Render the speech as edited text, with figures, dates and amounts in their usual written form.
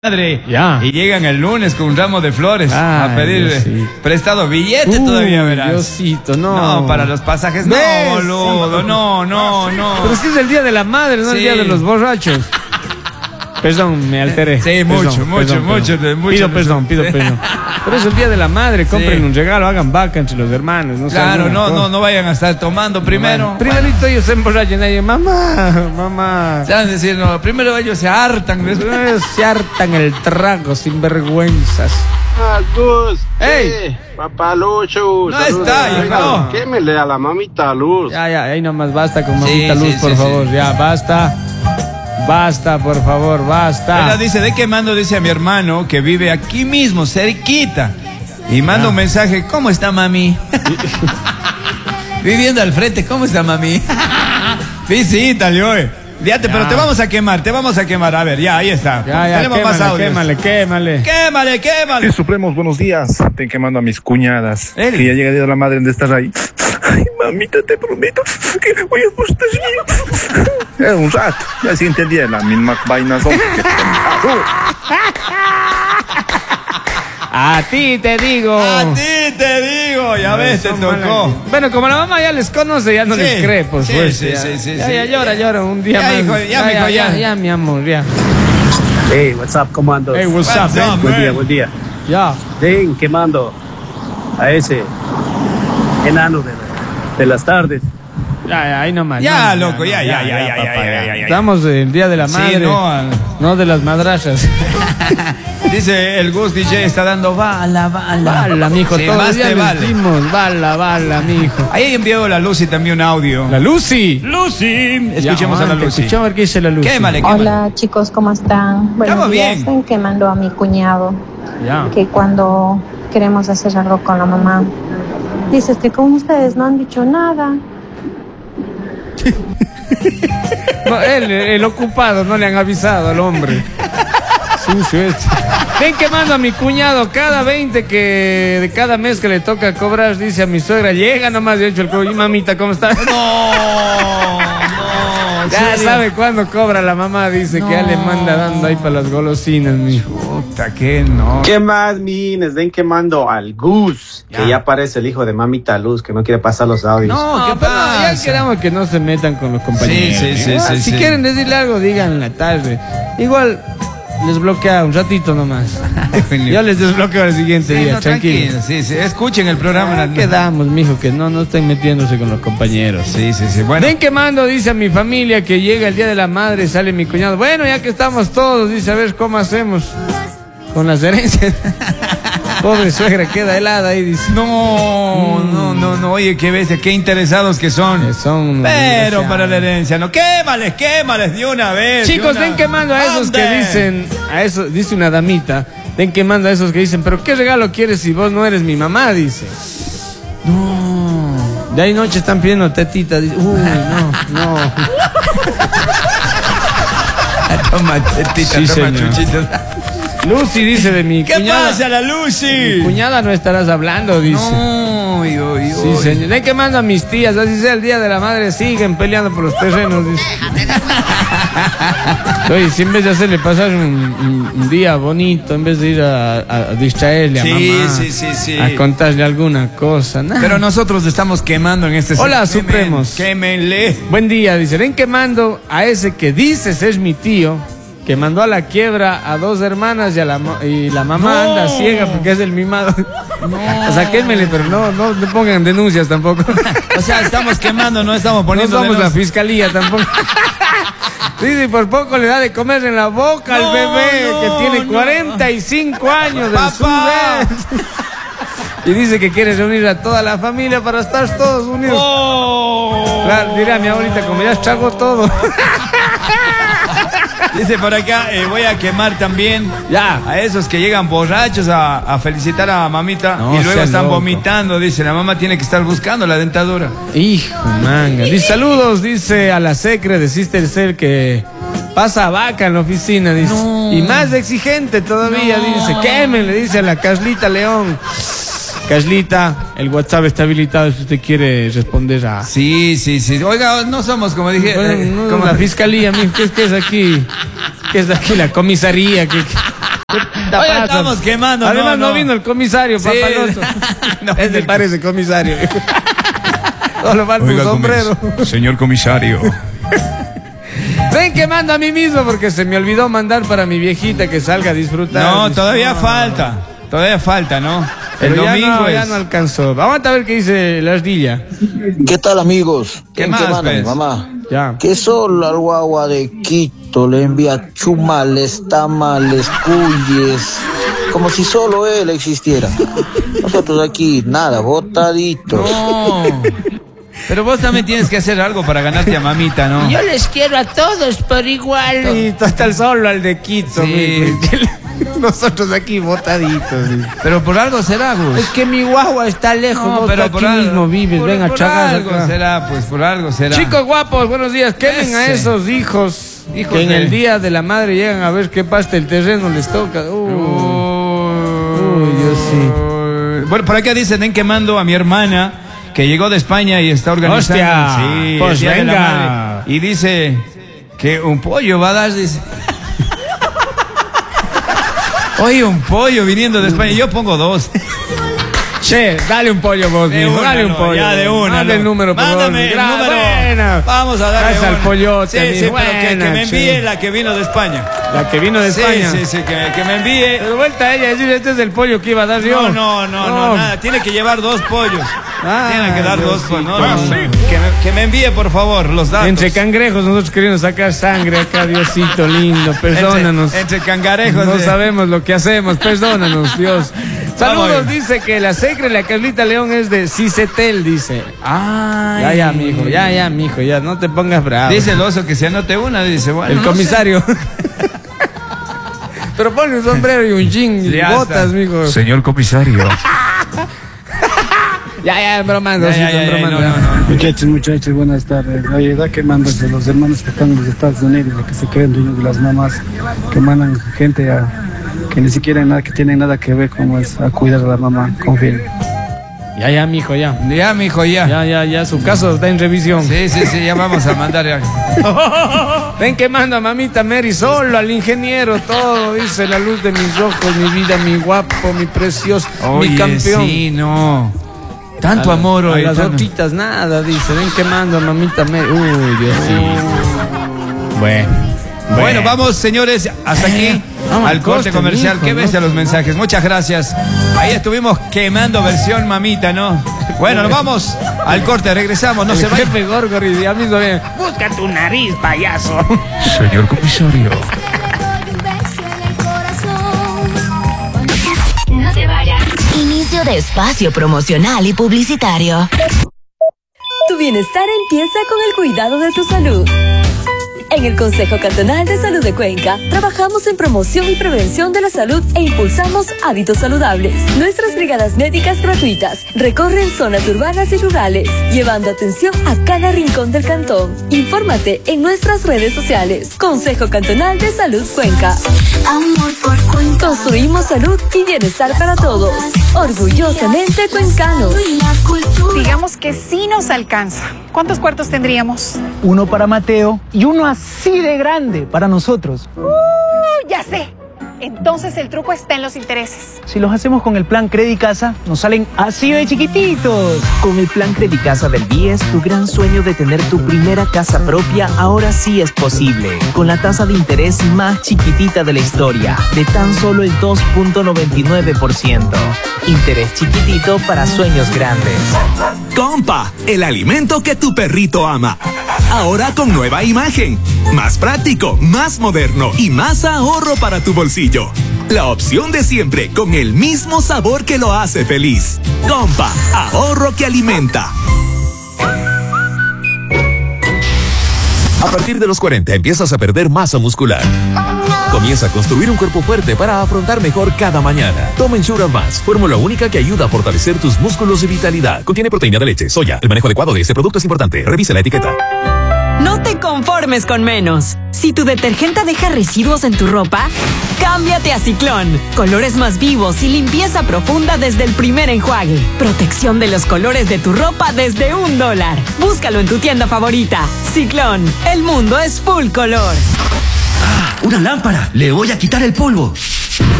Madre, ya. Y llegan el lunes con un ramo de flores a pedir Diosito. prestado billete todavía, verás. Diosito, no. No, para los pasajes, no, boludo, no. Pero si es el día de la madre, no el día de los borrachos. Perdón, me alteré. Sí, mucho. Pido perdón. Pero es el día de la madre, compren un regalo, hagan vaca entre los hermanos. No claro, no vayan a estar tomando primero. Primerito ellos se emborrachan ahí, mamá. Se van a decir, no, primero ellos se hartan. Ellos se hartan el trago, sinvergüenzas. Gus, ¡Ey! Papá Lucho. No está, hijo. Quémele a la mamita Luz. Ya, ahí nomás basta con mamita Luz, por favor. Sí. Ya, basta. Basta, por favor, basta. Ella dice, ¿de qué mando? Dice a mi hermano que vive aquí mismo, cerquita. Y manda un mensaje, ¿cómo está mami? Viviendo al frente, ¿cómo está mami? Visítale, oye. Fíjate, pero te vamos a quemar. A ver, ya, ahí está. Ya, tenemos más audios. Quémale. Quémale. Supremos, buenos días. Te quemando a mis cuñadas. Eli. Que ya llega el día de la madre, ¿dónde estás ahí? Ay, mamita, te prometo que voy a apostar. Es un rato. Ya siguiente día, la misma vaina son. A ti te digo, ya ves, te tocó. Bueno, como la mamá ya les conoce, ya no les cree, por suerte. Sí. Ya llora un día Ya, más. hijo, ya. Mi amor, ya. Hey, what's up, comandos? Hey, what's up, man? Buen día. Ya. Den quemando a ese enano de las tardes. Ya, ahí nomás. Ya, no, loco, ya. Estamos el día de la madre. Sí, no de las madrachas. Dice el Gus DJ, está dando bala. Bala, mijo, Sí, todos más los días te le vale. decimos, bala, mijo. Ahí envió la Lucy también un audio. La Lucy. Escuchemos a la Lucy. Escuchamos a ver qué dice la Lucy. Quémale. Hola chicos, ¿cómo están? Buenos Estamos días. bien. Están quemando a mi cuñado, Ya. que cuando queremos hacer algo con la mamá, dices que con ustedes no han dicho nada. No, el ocupado, no le han avisado al hombre. Sucio este. Ven quemando a mi cuñado cada 20 que de cada mes que le toca cobrar, dice a mi suegra, llega nomás de hecho el cobro. Y mamita, ¿cómo está? No. Ya sabe cuándo cobra la mamá, dice que ya le manda dando ahí para las golosinas, mijo. Puta, que no. ¿Qué más, mines? Den quemando al Gus, que ya parece el hijo de mamita Luz, que no quiere pasar los audios. No, ¿qué pero pasa? ya quedamos que no se metan con los compañeros. Sí, Si quieren decirle algo, digan en la tarde. Igual les bloquea un ratito nomás. Yo les desbloqueo al siguiente día, tranquilo. Sí, escuchen el programa. Quedamos, mijo, que no estén metiéndose con los compañeros. Sí. Bueno. Ven quemando, dice a mi familia que llega el día de la madre, sale mi cuñado. Bueno, ya que estamos todos, dice, a ver cómo hacemos con las herencias. Pobre suegra, queda helada ahí, dice. No, oye, qué bestia, qué interesados que son. Pero para la herencia, no, quémales de una vez. Chicos, den quemando a esos que dicen, dice una damita, den quemando a esos que dicen, pero ¿qué regalo quieres si vos no eres mi mamá? Dice. No. De ahí noche están pidiendo tetita, dice, no. Toma tetita, Sí, toma señor. chuchitos. Lucy dice de mi ¿Qué cuñada. pasa, la Lucy? Mi cuñada no estarás hablando, dice. No, Sí, señor. Den quemando a mis tías, así sea el día de la madre, siguen peleando por los terrenos, dice. Oye, si en vez de hacerle pasar un día bonito, en vez de ir a distraerle a mamá, Sí. a contarle alguna cosa, nada. Pero nosotros estamos quemando en este Hola, segmento. Supremos. Quémenle. Buen día, dice. Ven quemando a ese que dices es mi tío, que mandó a la quiebra a 2 hermanas y la mamá anda ciega porque es el mimado. O sea, quémele, pero no pongan denuncias tampoco. O sea, estamos quemando, no estamos No poniendo somos la denuncias. fiscalía tampoco. Dice, por poco le da de comer en la boca al bebé que tiene 45 años del Papá. Sudeste. Y dice que quiere reunir a toda la familia para estar todos unidos. Claro, dirá mi abuelita, como ya tragó todo. Dice por acá, voy a quemar también Ya. a esos que llegan borrachos a felicitar a mamita No, y luego sea están loco. vomitando. Dice, la mamá tiene que estar buscando la dentadura. Hijo, manga. Dice, saludos, dice a la secre de Sister Cell que pasa vaca en la oficina, dice. No. Y más exigente todavía, dice. Quémenle, dice a la Carlita León. Carlita, el WhatsApp está habilitado si usted quiere responder a... Sí. Oiga, no somos, como dije, Bueno, no, como la fiscalía, mijo, ¿qué es aquí? ¿Qué es aquí? La comisaría. Hoy estamos quemando. Además no vino el comisario, Sí. papaloto. No, Ese parece comisario. Solo falta un sombrero. Señor comisario. Ven quemando a mí mismo porque se me olvidó mandar para mi viejita que salga a disfrutar. No, Dice, todavía no. falta. Todavía falta, ¿no? El Pero domingo ya no alcanzó. Vamos a ver qué dice la ardilla. ¿Qué tal, amigos? ¿Qué ¿En más, mandan, pues? mamá? Ya. Que solo al guagua de Quito le envía chumales, tamales, cuyes, como si solo él existiera. Nosotros aquí, nada, botaditos. No. Pero vos también tienes que hacer algo para ganarte a mamita, ¿no? Yo les quiero a todos por igual. Y tú estás solo al de Quito. Sí. Nosotros aquí botaditos. Pero por algo será, Gus. Es que mi guagua está lejos. No, vos pero aquí por algo, mismo vives. Ven a por chagas algo acá. será, pues por algo será. Chicos guapos, buenos días. Quemen a Ese. esos hijos Hijos que en de- el día de la madre llegan a ver qué pasta el terreno les toca. Uy, Dios sí. Bueno, por acá dicen, ven quemando a mi hermana que llegó de España y está organizando. ¡Hostia! Sí, Pues el Día de la venga. Madre. Y dice que un pollo va a dar, dice. Oye, un pollo viniendo de España. Yo pongo 2. Che, dale un pollo vos, De mijo, una, dale un no, pollo. ya de una, Dale no. el número, por favor. Mándame el número. Buena. Vamos a darle Gracias al una. pollote, Sí, sí, mijo. pero que Buena, me envíe che. la que vino de España. La que vino de España. Sí, que me envíe. Pero vuelta a ella y decir, este es el pollo que iba a dar yo. No, nada. Tiene que llevar 2 pollos. Ah, Tiene que dar 2 Diosito. pollos. No. Que me envíe, por favor, los datos. Entre cangrejos, nosotros queriendo sacar sangre acá, Diosito lindo, perdónanos. Entre cangarejos. No sabemos lo que hacemos, perdónanos, Dios. Saludos, dice que la secre, la Carlita León es de Cicetel, dice. Ay. Ya, mijo, ya, no te pongas bravo. Dice el oso que se anote una, dice, bueno. el no comisario. Pero ponle un sombrero y un jean y Ya botas, está. mijo. Señor comisario. Ya, bromando, Ya, bromando. Muchachos, buenas tardes. Oye, da quemándose los hermanos que están en los Estados Unidos, los que se creen dueños de las mamás, que mandan gente que ni siquiera tienen nada que ver como es a cuidar a la mamá. Confíen. Ya, mijo, ya. Ya, mijo, ya. Ya, su caso está en revisión. Sí, ya vamos a mandar. Ven que manda mamita Mary solo al ingeniero, todo, dice la luz de mis ojos, mi vida, mi guapo, mi precioso, mi campeón. Sí, no. Tanto amor A hoy. las tanto- gotitas nada, dice, ven que manda mamita Mary. Uy, Dios mío. Bueno, vamos, señores, hasta aquí. Vamos Al al corte corte, comercial. mijo, Qué bestia ¿no? los mensajes. Muchas gracias. Ahí estuvimos quemando versión mamita, ¿no? Bueno, nos vamos al corte. Regresamos. No El se vayan. jefe Gorgori, ya mismo bien. Busca tu nariz, payaso. Señor comisario. No se vaya. Inicio de espacio promocional y publicitario. Tu bienestar empieza con el cuidado de tu salud. En el Consejo Cantonal de Salud de Cuenca, trabajamos en promoción y prevención de la salud e impulsamos hábitos saludables. Nuestras brigadas médicas gratuitas recorren zonas urbanas y rurales, llevando atención a cada rincón del cantón. Infórmate en nuestras redes sociales. Consejo Cantonal de Salud Cuenca. Amor por Cuenca. Construimos salud y bienestar para todos. Orgullosamente cuencanos. Digamos que sí nos alcanza. ¿Cuántos cuartos tendríamos? Uno para Mateo y uno así de grande para nosotros. Ya sé. Entonces el truco está en los intereses. Si los hacemos con el plan Credicasa, nos salen así de chiquititos. Con el plan Credicasa del BIES, tu gran sueño de tener tu primera casa propia ahora sí es posible. Con la tasa de interés más chiquitita de la historia, de tan solo el 2.99%. Interés chiquitito para sueños grandes. Compa, el alimento que tu perrito ama. Ahora con nueva imagen. Más práctico, más moderno y más ahorro para tu bolsillo. La opción de siempre con el mismo sabor que lo hace feliz. Compa, ahorro que alimenta. A partir de los 40 empiezas a perder masa muscular. Comienza a construir un cuerpo fuerte para afrontar mejor cada mañana. Toma Ensure Advance, fórmula única que ayuda a fortalecer tus músculos y vitalidad. Contiene proteína de leche, soya. El manejo adecuado de este producto es importante. Revisa la etiqueta. No te conformes con menos. Si tu detergente deja residuos en tu ropa, cámbiate a Ciclón. Colores más vivos y limpieza profunda desde el primer enjuague. Protección de los colores de tu ropa desde $1. Búscalo en tu tienda favorita. Ciclón, el mundo es full color. ¡Una lámpara! ¡Le voy a quitar el polvo!